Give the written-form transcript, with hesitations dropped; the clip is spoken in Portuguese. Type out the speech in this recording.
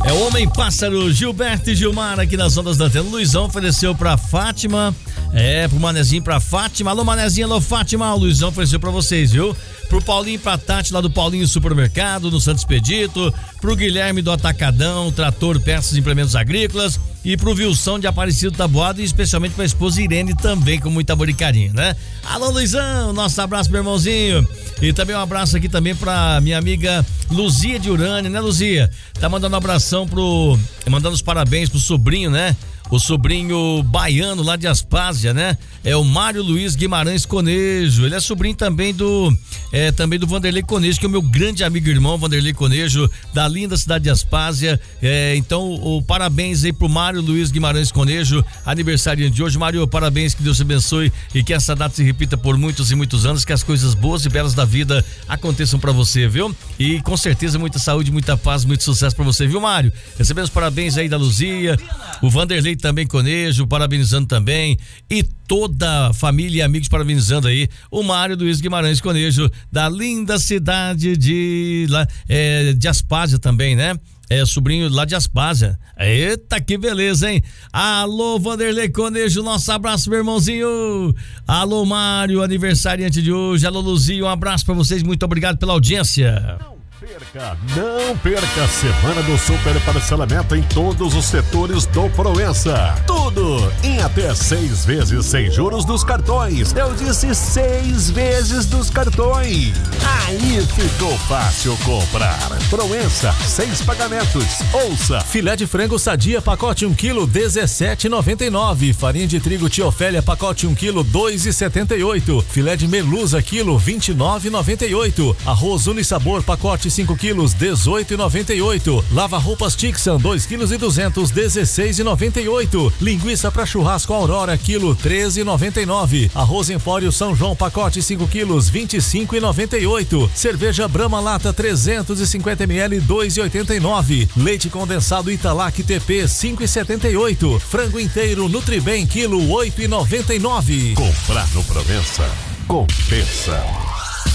É o Homem Pássaro, Gilberto e Gilmar aqui nas ondas da Antena. Luizão ofereceu pra Fátima, pro Manezinho, pra Fátima. Alô, Manezinho, alô, Fátima. O Luizão ofereceu pra vocês, viu? Pro Paulinho e pra Tati, lá do Paulinho Supermercado, no Santo Expedito. Pro Guilherme do Atacadão, Trator, Peças e Implementos Agrícolas. E pro Wilson de Aparecido Taboado, e especialmente pra esposa Irene também, com muito amor e carinho, né? Alô, Luizão, nosso abraço, meu irmãozinho. E também um abraço aqui também pra minha amiga Luzia de Urânia, né, Luzia? Tá mandando um abração mandando os parabéns pro sobrinho, né? O sobrinho baiano lá de Aspásia, né? É o Mário Luiz Guimarães Conejo. Ele é sobrinho também do Vanderlei Conejo, que é o meu grande amigo e irmão, Vanderlei Conejo, da linda cidade de Aspásia. Então, parabéns aí pro Mário Luiz Guimarães Conejo, aniversário de hoje. Mário, parabéns, que Deus te abençoe e que essa data se repita por muitos e muitos anos, que as coisas boas e belas da vida aconteçam pra você, viu? E com certeza muita saúde, muita paz, muito sucesso pra você, viu, Mário? Recebemos parabéns aí da Luzia, o Vanderlei também Conejo, parabenizando também, e toda a família e amigos parabenizando aí o Mário Luiz Guimarães Conejo, da linda cidade de Aspásia também, né? Sobrinho lá de Aspásia. Eita, que beleza, hein? Alô, Vanderlei Conejo, nosso abraço, meu irmãozinho. Alô, Mário, aniversariante de hoje. Alô, Luzia, um abraço pra vocês, muito obrigado pela audiência. Não perca a semana do super parcelamento em todos os setores do Proença. Tudo em até 6 vezes sem juros dos cartões. Eu disse 6 vezes dos cartões. Aí ficou fácil comprar. Proença, 6 pagamentos. Ouça. Filé de frango Sadia, pacote 1 kg, R$17,99. Farinha de trigo Tia Ofélia, pacote 1 kg, R$2,78. Filé de merluza, quilo, R$29,98. Arroz Unisabor, pacote 5 quilos, R$18,98. Lava roupas Tixan, 2,2 kg, R$16,98. Linguiça para churrasco Aurora, quilo, R$13,99. Arroz Empório São João, pacote 5 quilos, R$25,98. Cerveja Brahma Lata 350 ml, R$2,89. Leite condensado Italac TP, R$5,78. Frango inteiro Nutribem, quilo, R$8,99. Comprar no Provença compensa.